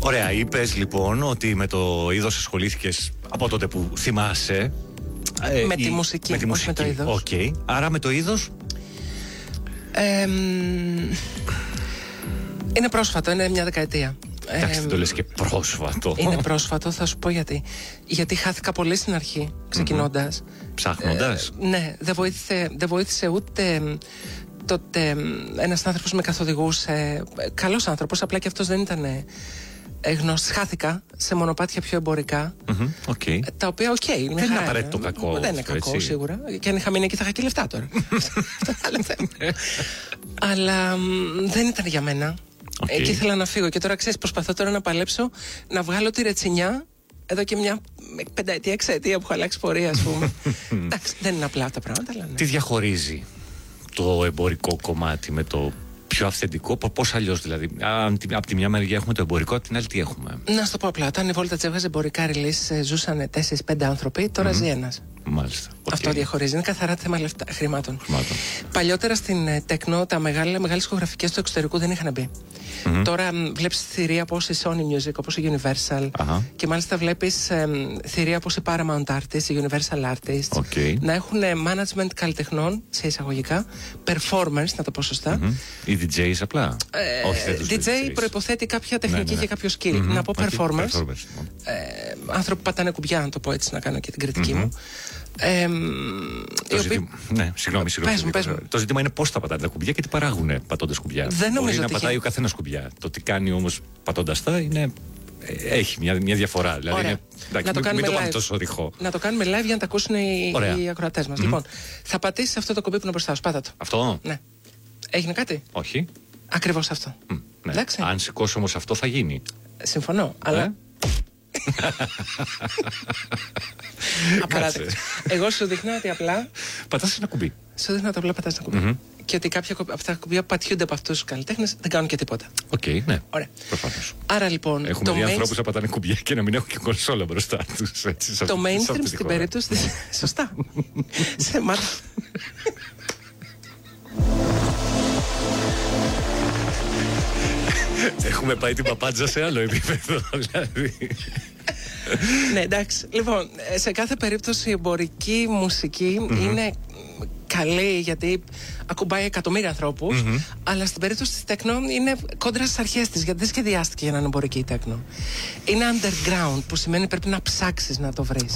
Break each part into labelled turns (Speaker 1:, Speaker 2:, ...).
Speaker 1: Ωραία, είπες λοιπόν ότι με το είδος ασχολήθηκες από τότε που θυμάσαι.
Speaker 2: Με τη μουσική,
Speaker 1: με τη μουσική.
Speaker 2: όχι με το είδος.
Speaker 1: Okay. Άρα με το είδος.
Speaker 2: Είναι πρόσφατο, είναι μια δεκαετία.
Speaker 1: Εντάξει, δεν το λες και πρόσφατο.
Speaker 2: Είναι πρόσφατο, θα σου πω γιατί. Γιατί χάθηκα πολύ στην αρχή, ξεκινώντας.
Speaker 1: Ψάχνοντας.
Speaker 2: Ναι, δεν βοήθησε ούτε τότε ένας άνθρωπος με καθοδηγούσε. Καλός άνθρωπος, απλά και αυτός δεν ήταν γνώστης. Χάθηκα σε μονοπάτια πιο εμπορικά.
Speaker 1: Okay.
Speaker 2: Τα οποία,
Speaker 1: δεν είναι απαραίτητο κακό.
Speaker 2: Δεν είναι κακό, έτσι. Σίγουρα. Και αν είχα μείνει εκεί θα είχα και λεφτά τώρα. Άλλο θέμα. Αλλά δεν ήταν για μένα. Εκεί ήθελα να φύγω. Και τώρα ξέρεις, προσπαθώ τώρα να παλέψω να βγάλω τη ρετσινιά. Εδώ και μια πενταετία, εξαετία που έχω αλλάξει πορεία, ας πούμε. Εντάξει, δεν είναι απλά τα πράγματα, αλλά ναι.
Speaker 1: Τι διαχωρίζει το εμπορικό κομμάτι με το πιο αυθεντικό, πώς αλλιώς δηλαδή? Από τη μια μεριά έχουμε το εμπορικό, από την άλλη τι έχουμε?
Speaker 2: Να σου το πω απλά. Όταν η Voltage έβγαζε εμπορικά release, ζούσαν 4-5 άνθρωποι, τώρα ζει ένας.
Speaker 1: Μάλιστα.
Speaker 2: Αυτό διαχωρίζει. Είναι καθαρά θέμα χρημάτων. Παλιότερα στην τεκνό, τα μεγάλες ηχογραφικές του εξωτερικού δεν είχαν μπει. Τώρα βλέπεις θηρία όπως η Sony Music, όπως η Universal. Και μάλιστα βλέπεις θηρία όπως η Paramount Artists, η Universal Artists. Να έχουν management καλλιτεχνών, σε εισαγωγικά, performers, να το πω σωστά.
Speaker 1: Οι DJs απλά.
Speaker 2: DJ προϋποθέτει κάποια τεχνική και κάποιο skill. Να πω performers. Άνθρωποι πατάνε κουμπιά, να το πω έτσι, να κάνω και την κριτική μου.
Speaker 1: Ναι, συγγνώμη. Το ζήτημα είναι πώς θα πατάνε τα κουμπιά και τι παράγουν πατώντας κουμπιά. Μπορεί να πατάει ο καθένας κουμπιά. Το τι κάνει όμως πατώντας τα είναι. Έχει μια διαφορά. Δηλαδή είναι, εντάξει, μην το πάμε τόσο ρηχό.
Speaker 2: Να το κάνουμε live για να τα ακούσουν οι ακροατές μας. Λοιπόν, θα πατήσεις αυτό το κουμπί που είναι μπροστά σου. Πάτα το.
Speaker 1: Αυτό.
Speaker 2: Ναι. Έγινε κάτι?
Speaker 1: Όχι.
Speaker 2: Ακριβώς αυτό.
Speaker 1: Ναι. Αν σηκώσω όμως αυτό θα γίνει.
Speaker 2: Συμφωνώ. Αλλά. Απαράδεκτο. Εγώ σου δείχνω ότι απλά
Speaker 1: πατάς ένα κουμπί.
Speaker 2: Σου δείχνω ότι απλά πατάς ένα κουμπί. Και ότι κάποια από τα κουμπιά που πατιούνται από αυτούς τους καλλιτέχνες δεν κάνουν και τίποτα.
Speaker 1: Ναι.
Speaker 2: Ωραία.
Speaker 1: Προφανώς.
Speaker 2: Άρα λοιπόν.
Speaker 1: Έχουμε δει ανθρώπους να πατάνε κουμπιά και να μην έχουν και κονσόλα μπροστά τους.
Speaker 2: Το mainstream στην περίπτωση. Σωστά. Σε μάτι.
Speaker 1: Έχουμε πάει την παπάντζα σε άλλο επίπεδο, δηλαδή.
Speaker 2: Ναι, εντάξει. Λοιπόν, σε κάθε περίπτωση η εμπορική μουσική είναι καλή γιατί ακουμπάει εκατομμύρια ανθρώπους, αλλά στην περίπτωση της τέκνο είναι κόντρα στις αρχές της, γιατί δεν σχεδιάστηκε για να είναι εμπορική η τέκνο. Είναι underground, που σημαίνει πρέπει να ψάξεις να το βρεις.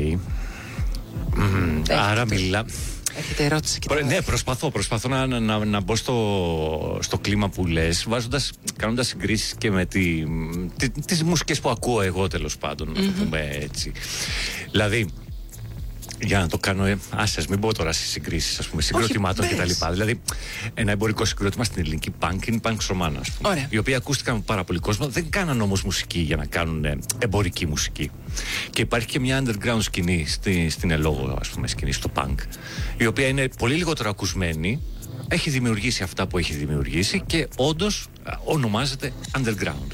Speaker 1: Άρα μιλάμε.
Speaker 2: Έχετε ερώτηση?
Speaker 1: Ναι, προσπαθώ να μπω στο κλίμα που λες, κάνοντας συγκρίσεις και με τις μουσικές που ακούω εγώ, τέλος πάντων, να το πούμε έτσι. Δηλαδή, για να το κάνω, ας μην πω τώρα στις συγκρίσεις, ας πούμε, συγκροτημάτων κτλ. Δηλαδή, ένα εμπορικό συγκρότημα στην ελληνική punk είναι η Punks Romana, ας πούμε. Οι οποίοι ακούστηκαν από πάρα πολύ κόσμο, δεν κάναν όμως μουσική για να κάνουν εμπορική μουσική. Και υπάρχει και μια underground σκηνή στην ελόγω, ας πούμε, σκηνή στο punk, η οποία είναι πολύ λιγότερο ακουσμένη, έχει δημιουργήσει αυτά που έχει δημιουργήσει και όντως ονομάζεται underground.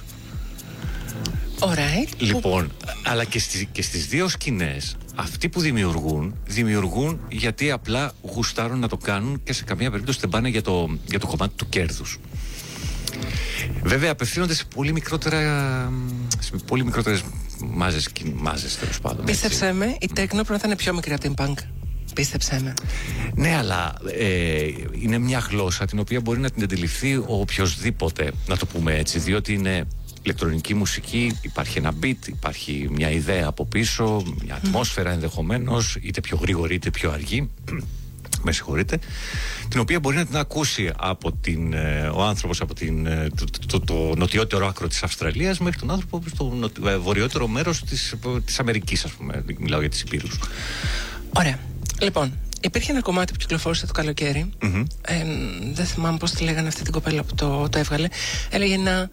Speaker 1: Λοιπόν, αλλά και στις δύο σκηνές, αυτοί που δημιουργούν γιατί απλά γουστάρουν να το κάνουν και σε καμία περίπτωση δεν πάνε για το κομμάτι του κέρδους. Βέβαια απευθύνονται σε πολύ μικρότερες μάζες τέλος πάντων.
Speaker 2: Πίστεψέ με, η τέκνο πρέπει να είναι πιο μικρή από την punk. Πίστεψέ με.
Speaker 1: Ναι, αλλά είναι μια γλώσσα την οποία μπορεί να την αντιληφθεί ο οποιοσδήποτε, να το πούμε έτσι, διότι είναι ηλεκτρονική μουσική, υπάρχει ένα beat, υπάρχει μια ιδέα από πίσω, μια ατμόσφαιρα ενδεχομένως, είτε πιο γρήγορη είτε πιο αργή, με συγχωρείτε, την οποία μπορεί να την ακούσει ο άνθρωπος από το νοτιότερο άκρο της Αυστραλίας μέχρι τον άνθρωπο στο βορειότερο μέρος της Αμερικής, ας πούμε. Μιλάω για τις υπήρους.
Speaker 2: Ωραία. Λοιπόν, υπήρχε ένα κομμάτι που κυκλοφόρησε το καλοκαίρι. Δεν θυμάμαι πώς τη λέγανε αυτή την κοπέλα που το έβγαλε. Έλεγε να.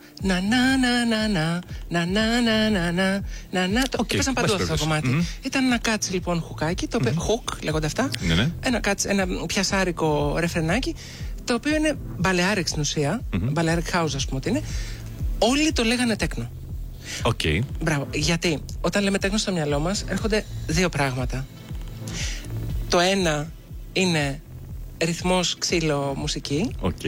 Speaker 2: Και παίζαν παντού αυτό το κομμάτι. Ήταν ένα κάτσι λοιπόν χουκάκι, το οποίο. Χουκ λέγονται αυτά. Ένα πιασάρικο ρεφρενάκι, το οποίο είναι μπαλεάρικ στην ουσία. Μπαλεάρικ house, ας πούμε ότι είναι. Όλοι το λέγανε τέκνο. Μπράβο. Γιατί όταν λέμε τέκνο στο μυαλό μας έρχονται δύο πράγματα. Το ένα είναι ρυθμός, ξύλο, μουσική.